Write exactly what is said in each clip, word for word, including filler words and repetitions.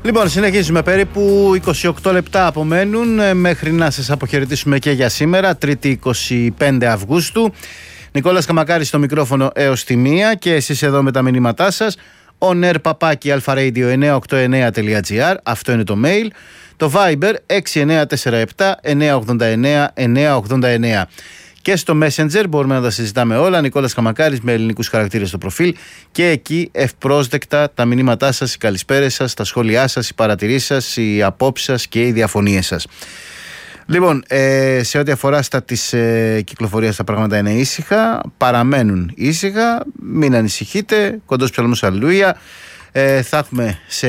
Λοιπόν, συνεχίζουμε. Περίπου είκοσι οκτώ λεπτά απομένουν μέχρι να σας αποχαιρετήσουμε και για σήμερα, Τρίτη είκοσι πέντε Αυγούστου. Νικόλας Καμακάρης στο μικρόφωνο έως τη μία και εσείς εδώ με τα μηνύματά σας. on air παπάκι alpharadio εννιακόσια ογδόντα εννέα τελεία gr, αυτό είναι το mail. Το Viber έξι εννιά τέσσερα επτά εννιακόσια ογδόντα εννέα εννιακόσια ογδόντα εννέα. Και στο Messenger μπορούμε να τα συζητάμε όλα. Νικόλας Καμακάρης με ελληνικούς χαρακτήρες στο προφίλ. Και εκεί ευπρόσδεκτα τα μηνύματά σας, οι καλησπέρες σας, τα σχόλιά σας, οι παρατηρήσεις σας, οι απόψεις σας και οι διαφωνίες σας. Λοιπόν, ε, σε ό,τι αφορά στα της ε, κυκλοφορίας, τα πράγματα είναι ήσυχα. Παραμένουν ήσυχα. Μην ανησυχείτε. Κοντός ψαλμός αλληλούια. Ε, θα έχουμε σε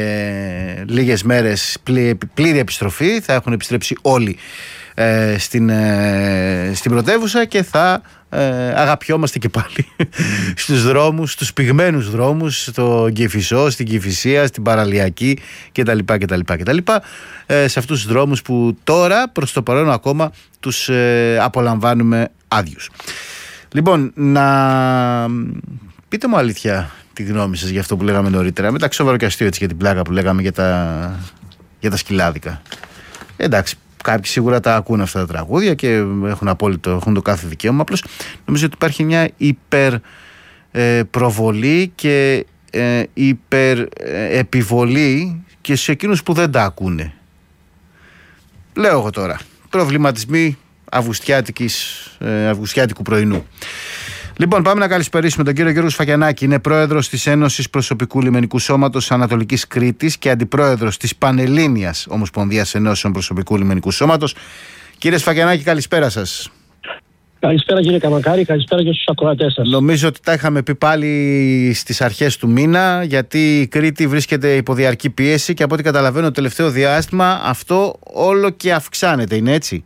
λίγες μέρες πλή, πλήρη επιστροφή. Θα έχουν επιστρέψει όλοι ε, στην, ε, στην πρωτεύουσα και θα ε, αγαπιόμαστε και πάλι στους δρόμους, στους πυγμένους δρόμους, στο Κηφισό, στην Κηφισία, στην Παραλιακή κτλ. κτλ, κτλ. Ε, σε αυτούς τους δρόμους που τώρα προς το παρόν ακόμα τους ε, απολαμβάνουμε άδειους. Λοιπόν, να πείτε μου αλήθεια τη γνώμη σας για αυτό που λέγαμε νωρίτερα. Μεταξύ σοβαρό και αστείο, έτσι, για την πλάκα που λέγαμε για τα, για τα σκυλάδικα. Εντάξει, κάποιοι σίγουρα τα ακούν αυτά τα τραγούδια και έχουν απόλυτο, έχουν το κάθε δικαίωμα. Απλώς νομίζω ότι υπάρχει μια υπερπροβολή και ε, υπερεπιβολή και σε εκείνους που δεν τα ακούνε. Λέω εγώ τώρα. Προβληματισμοί αυγουστιάτικης, ε, αυγουστιάτικου πρωινού. Λοιπόν, πάμε να καλησπερίσουμε τον κύριο Γιώργο Σφακιανάκη. Είναι πρόεδρος της Ένωσης Προσωπικού Λιμενικού Σώματος Ανατολικής Κρήτης και αντιπρόεδρος της Πανελλήνιας Ομοσπονδίας Ενώσεων Προσωπικού Λιμενικού Σώματος. Κύριε Σφακιανάκη, καλησπέρα σας. Καλησπέρα κύριε Καμακάρη, καλησπέρα και στους ακροατές σας. Νομίζω ότι τα είχαμε πει πάλι στις αρχές του μήνα, γιατί η Κρήτη βρίσκεται υπό διαρκή πίεση και από ό,τι καταλαβαίνω το τελευταίο διάστημα αυτό όλο και αυξάνεται, είναι έτσι?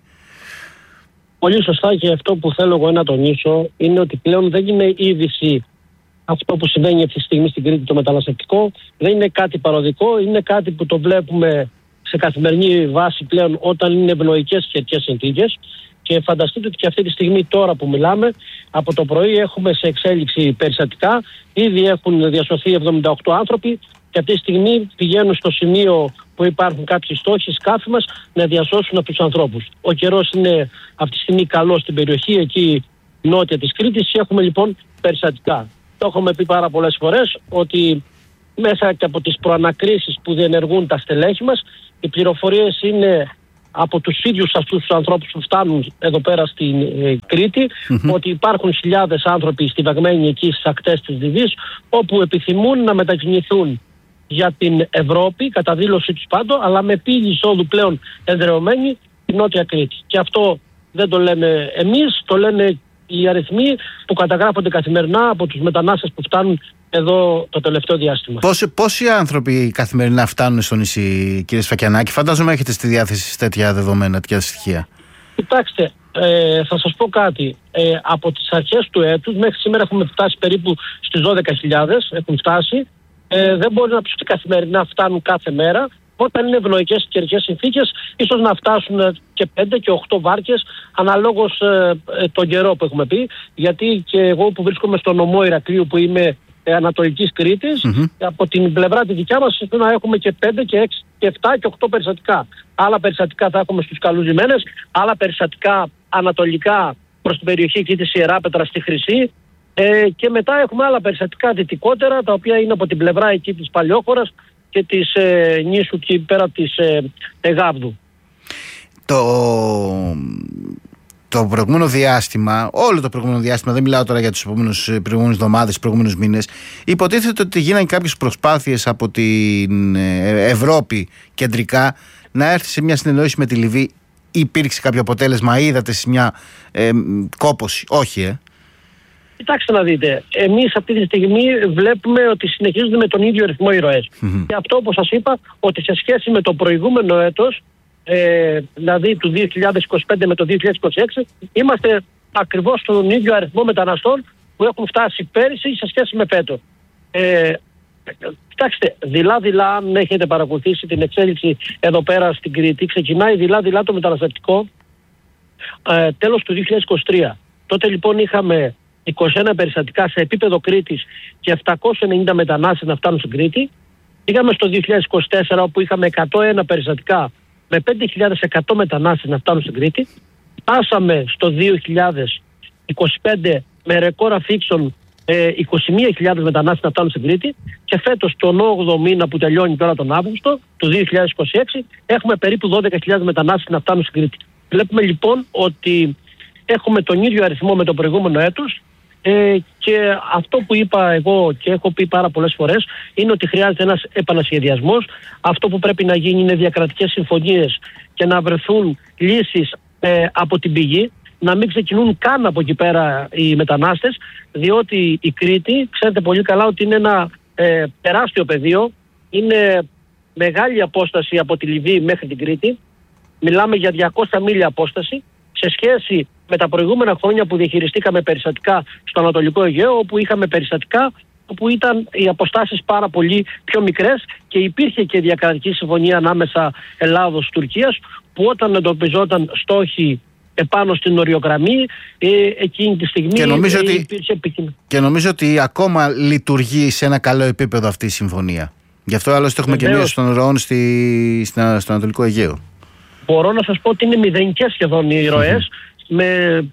Πολύ σωστά, και αυτό που θέλω εγώ να τονίσω είναι ότι πλέον δεν είναι είδηση αυτό που συμβαίνει αυτή τη στιγμή στην Κρήτη, το μεταναστευτικό. Δεν είναι κάτι παροδικό, είναι κάτι που το βλέπουμε σε καθημερινή βάση πλέον όταν είναι ευνοϊκές καιρικές συνθήκες. Και φανταστείτε ότι και αυτή τη στιγμή, τώρα που μιλάμε, από το πρωί έχουμε σε εξέλιξη περιστατικά. Ήδη έχουν διασωθεί εβδομήντα οκτώ άνθρωποι και αυτή τη στιγμή πηγαίνουν στο σημείο που υπάρχουν κάποιοι στόχοι, σκάφη μας, να διασώσουν αυτούς τους ανθρώπους. Ο καιρός είναι αυτή τη στιγμή καλός στην περιοχή, εκεί νότια της Κρήτης, και έχουμε λοιπόν περιστατικά. Το έχουμε πει πάρα πολλές φορές ότι μέσα και από τις προανακρίσεις που διενεργούν τα στελέχη μας, οι πληροφορίες είναι από τους ίδιους αυτούς τους ανθρώπους που φτάνουν εδώ πέρα στην ε, Κρήτη, mm-hmm. ότι υπάρχουν χιλιάδες άνθρωποι στιβαγμένοι εκεί στις ακτές της Λιβύης, όπου επιθυμούν να μετακινηθούν για την Ευρώπη, κατά δήλωση τους πάντων, αλλά με πύλη εισόδου πλέον εδρεωμένη στην Νότια Κρήτη. Και αυτό δεν το λέμε εμείς, το λένε οι αριθμοί που καταγράφονται καθημερινά από τους μετανάστες που φτάνουν εδώ το τελευταίο διάστημα. Πόσοι, πόσοι άνθρωποι καθημερινά φτάνουν στο νησί, κύριε Σφακιανάκη? Φαντάζομαι έχετε στη διάθεση τέτοια δεδομένα, τέτοια στοιχεία. Κοιτάξτε, ε, θα σας πω κάτι. Ε, από τις αρχές του έτους μέχρι σήμερα έχουμε φτάσει περίπου στις δώδεκα χιλιάδες, έχουν φτάσει. Ε, δεν μπορεί να πεις ότι καθημερινά φτάνουν κάθε μέρα. Όταν είναι ευνοϊκές καιρικές συνθήκες, ίσως να φτάσουν και πέντε και οκτώ βάρκες, αναλόγως ε, ε, τον καιρό που έχουμε πει. Γιατί και εγώ που βρίσκομαι στο νομό Ηρακλείου, που είμαι ε, Ανατολικής Κρήτης, mm-hmm. από την πλευρά τη δικιά μας να έχουμε και πέντε και έξι και επτά και οκτώ περιστατικά. Άλλα περιστατικά θα έχουμε στους καλούς λιμένες, άλλα περιστατικά ανατολικά προς την περιοχή εκεί της Ιεράπετρας στη Χρυσή. Ε, και μετά έχουμε άλλα περιστατικά δυτικότερα, τα οποία είναι από την πλευρά εκεί της Παλιόχωρας και της ε, νήσου και πέρα της ε, Εγάβδου. Το, το προηγούμενο διάστημα, όλο το προηγούμενο διάστημα, δεν μιλάω τώρα για τις προηγούμενες εβδομάδες, τους προηγούμενους μήνες, υποτίθεται ότι γίνανε κάποιες προσπάθειες από την Ευρώπη κεντρικά να έρθει σε μια συνεννόηση με τη Λιβύη. Υπήρξε κάποιο αποτέλεσμα, είδατε σε μια ε, κόπωση? Όχι, ε. Κοιτάξτε να δείτε, εμείς αυτή τη στιγμή βλέπουμε ότι συνεχίζονται με τον ίδιο ρυθμό οι ροές. Mm-hmm. Και αυτό, όπως σας είπα, ότι σε σχέση με το προηγούμενο έτος, ε, δηλαδή του δύο χιλιάδες είκοσι πέντε με το δύο χιλιάδες είκοσι έξι, είμαστε ακριβώς στον ίδιο αριθμό μεταναστών που έχουν φτάσει πέρυσι σε σχέση με φέτος. Ε, κοιτάξτε, δειλά-δειλά, αν έχετε παρακολουθήσει την εξέλιξη εδώ πέρα στην Κρήτη, ξεκινάει δειλά-δειλά το μεταναστευτικό ε, τέλος του δύο χιλιάδες είκοσι τρία. Τότε λοιπόν είχαμε είκοσι ένα περιστατικά σε επίπεδο Κρήτης και επτακόσιοι ενενήντα μετανάστες να φτάνουν στην Κρήτη. Πήγαμε στο δύο χιλιάδες είκοσι τέσσερα όπου είχαμε εκατό ένα περιστατικά με πέντε χιλιάδες εκατό μετανάστες να φτάνουν στην Κρήτη. Πάσαμε στο δύο χιλιάδες είκοσι πέντε με ρεκόρ αφήξεων ε, είκοσι μία χιλιάδες μετανάστες να φτάνουν στην Κρήτη και φέτος τον όγδοο μήνα που τελειώνει τώρα τον Αύγουστο του δύο χιλιάδες είκοσι έξι έχουμε περίπου δώδεκα χιλιάδες μετανάστες να φτάνουν στην Κρήτη. Βλέπουμε λοιπόν ότι έχουμε τον ίδιο αριθμό με το προηγούμενο έτος ε, και αυτό που είπα εγώ και έχω πει πάρα πολλές φορές είναι ότι χρειάζεται ένας επανασχεδιασμός. Αυτό που πρέπει να γίνει είναι διακρατικές συμφωνίες και να βρεθούν λύσεις ε, από την πηγή, να μην ξεκινούν καν από εκεί πέρα οι μετανάστες, διότι η Κρήτη, ξέρετε πολύ καλά ότι είναι ένα ε, τεράστιο πεδίο, είναι μεγάλη απόσταση από τη Λιβύη μέχρι την Κρήτη, μιλάμε για διακόσια μίλια απόσταση, σε σχέση με τα προηγούμενα χρόνια που διαχειριστήκαμε περιστατικά στο Ανατολικό Αιγαίο, όπου είχαμε περιστατικά όπου ήταν οι αποστάσεις πάρα πολύ πιο μικρές και υπήρχε και διακρατική συμφωνία ανάμεσα Ελλάδος-Τουρκίας, που όταν εντοπιζόταν στόχοι επάνω στην οριογραμμή ε, εκείνη τη στιγμή και νομίζω, ε, ότι, υπήρξε επικοινωνία. Και νομίζω ότι ακόμα λειτουργεί σε ένα καλό επίπεδο αυτή η συμφωνία. Γι' αυτό άλλωστε έχουμε και μείωση των ροών στη, στη, στο Ανατολικό Αιγαίο. Μπορώ να σας πω ότι είναι μηδενικές σχεδόν οι ροές mm-hmm. με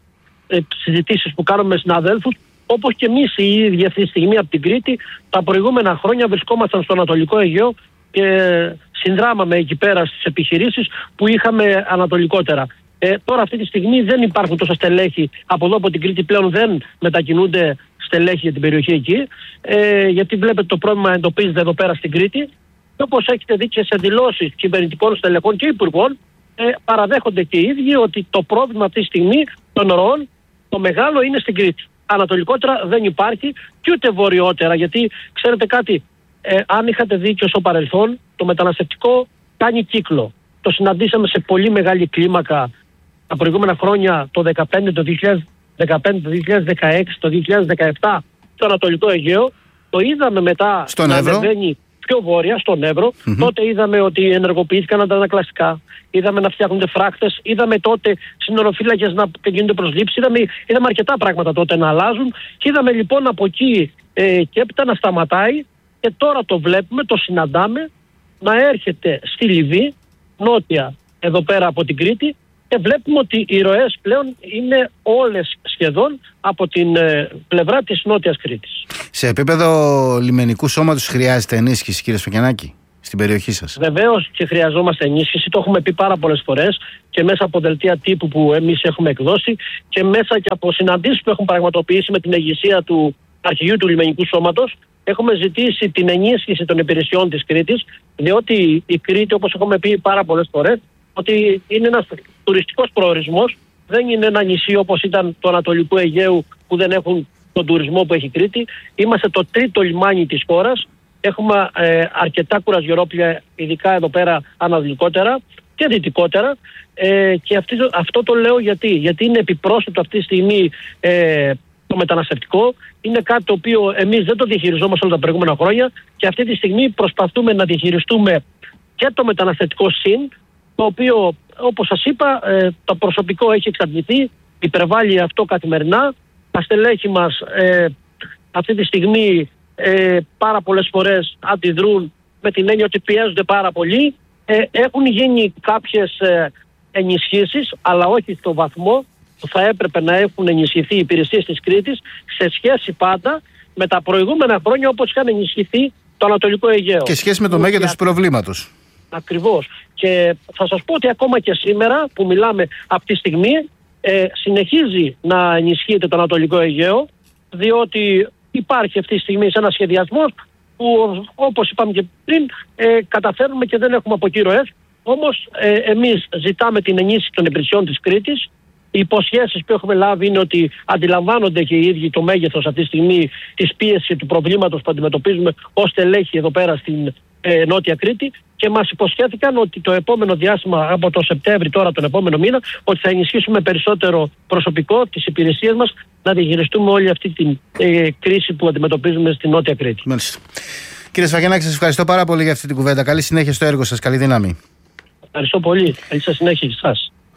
ε, συζητήσεις που κάνουμε με συναδέλφους, όπως και εμείς οι ίδιοι αυτή τη στιγμή από την Κρήτη. Τα προηγούμενα χρόνια βρισκόμασταν στο Ανατολικό Αιγαίο και συνδράμαμε εκεί πέρα στις επιχειρήσεις που είχαμε ανατολικότερα. Ε, τώρα αυτή τη στιγμή δεν υπάρχουν τόσα στελέχη από εδώ από την Κρήτη, πλέον δεν μετακινούνται στελέχη για την περιοχή εκεί, ε, γιατί βλέπετε το πρόβλημα εντοπίζεται εδώ πέρα στην Κρήτη και όπως έχετε δει και σε δηλώσεις κυβερνητικών στελεχών και υπουργών, ε, παραδέχονται και οι ίδιοι ότι το πρόβλημα αυτή τη στιγμή των ροών το μεγάλο είναι στην Κρήτη. Ανατολικότερα δεν υπάρχει και ούτε βορειότερα, γιατί ξέρετε κάτι, ε, αν είχατε δει και στο παρελθόν, το μεταναστευτικό κάνει κύκλο. Το συναντήσαμε σε πολύ μεγάλη κλίμακα τα προηγούμενα χρόνια, το δεκαπέντε, το δύο χιλιάδες δεκαπέντε, το δύο χιλιάδες δεκαέξι, το δύο χιλιάδες δεκαεπτά στο Ανατολικό Αιγαίο. Το είδαμε μετά στον να Εύρο. ανεβαίνει πιο βόρεια, στον Εύρο. Mm-hmm. Τότε είδαμε ότι ενεργοποιήθηκαν αντανακλαστικά. Είδαμε να φτιάχνονται φράκτες. Είδαμε τότε συνοροφύλακες να γίνονται προσλήψεις. Είδαμε, είδαμε αρκετά πράγματα τότε να αλλάζουν. Και είδαμε λοιπόν από εκεί ε, και έπειτα να σταματάει. Και τώρα το βλέπουμε, το συναντάμε να έρχεται στη Λιβύη, νότια εδώ πέρα από την Κρήτη, και βλέπουμε ότι οι ροές πλέον είναι όλες σχεδόν από την ε, πλευρά της Νότιας Κρήτης. Σε επίπεδο λιμενικού σώματος χρειάζεται ενίσχυση, κύριε Σφακιανάκη, στην περιοχή σας? Βεβαίως και χρειαζόμαστε ενίσχυση, το έχουμε πει πάρα πολλές φορές και μέσα από δελτία τύπου που εμείς έχουμε εκδώσει και μέσα και από συναντήσεις που έχουν πραγματοποιήσει με την ηγεσία του αρχηγείου του λιμενικού σώματος. Έχουμε ζητήσει την ενίσχυση των υπηρεσιών της Κρήτης, διότι η Κρήτη, όπως έχουμε πει πάρα πολλές φορές, ότι είναι ένας τουριστικός προορισμός, δεν είναι ένα νησί όπως ήταν το Ανατολικού Αιγαίου που δεν έχουν τον τουρισμό που έχει η Κρήτη. Είμαστε το τρίτο λιμάνι της χώρας, έχουμε ε, αρκετά κουραζιερόπλια, ειδικά εδώ πέρα ανατολικότερα και δυτικότερα, ε, και αυτή, αυτό το λέω γιατί, γιατί είναι επιπρόσθετο αυτή τη στιγμή ε, το μεταναστευτικό. Είναι κάτι το οποίο εμείς δεν το διαχειριζόμαστε όλα τα προηγούμενα χρόνια και αυτή τη στιγμή προσπαθούμε να διαχειριστούμε και το μεταναστευτικό συν, το οποίο, όπως σας είπα, ε, το προσωπικό έχει εξαντληθεί, υπερβάλλει αυτό καθημερινά. Τα στελέχη μας ε, αυτή τη στιγμή ε, πάρα πολλές φορές αντιδρούν με την έννοια ότι πιέζονται πάρα πολύ. Ε, έχουν γίνει κάποιες ε, ενισχύσεις, αλλά όχι στο βαθμό που θα έπρεπε να έχουν ενισχυθεί οι υπηρεσίες της Κρήτης σε σχέση πάντα με τα προηγούμενα χρόνια όπως είχαν ενισχυθεί το Ανατολικό Αιγαίο. Και σχέση με το μέγεθος του προβλήματος. Ακριβώς. Και θα σας πω ότι ακόμα και σήμερα που μιλάμε αυτή τη στιγμή ε, συνεχίζει να ενισχύεται το Ανατολικό Αιγαίο, διότι υπάρχει αυτή τη στιγμή σε ένα σχεδιασμό που, όπως είπαμε και πριν, ε, καταφέρνουμε και δεν έχουμε από εκεί ροές. Όμως ε, εμείς ζητάμε την ενίσχυση των υπηρεσιών της Κρήτης. Οι υποσχέσεις που έχουμε λάβει είναι ότι αντιλαμβάνονται και οι ίδιοι το μέγεθος αυτή τη στιγμή της πίεσης και του προβλήματος που αντιμετωπίζουμε ως τελέχη εδώ πέρα στην ε, Νότια Κρήτη, και μας υποσχέθηκαν ότι το επόμενο διάστημα, από το Σεπτέμβρη τώρα τον επόμενο μήνα, ότι θα ενισχύσουμε περισσότερο προσωπικό της υπηρεσίας μας να διαχειριστούμε όλη αυτή την ε, κρίση που αντιμετωπίζουμε στην Νότια Κρήτη. Μάλιστα. Κύριε Σφακιανάκη, σας ευχαριστώ πάρα πολύ για αυτή την κουβέντα. Καλή συνέχεια στο έργο σας. Καλή δύναμη. Ευχαριστώ πολύ. Καλή σας συνέχεια εσάς.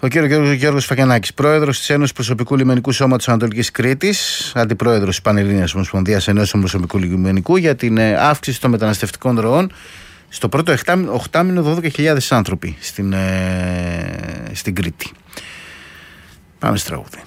Ο κύριο Γιώργος Φακιανάκης, πρόεδρος της Ένωσης Προσωπικού Λιμενικού Σώματος Ανατολικής Κρήτης, αντιπρόεδρος της Πανελλήνιας Ομοσπονδίας Ενώσεων Προσωπικού Λιμενικού, για την αύξηση των μεταναστευτικών ροών. Στο πρώτο οχτάμηνο δώδεκα χιλιάδες άνθρωποι στην, ε, στην Κρήτη. Πάμε στο τραγούδι.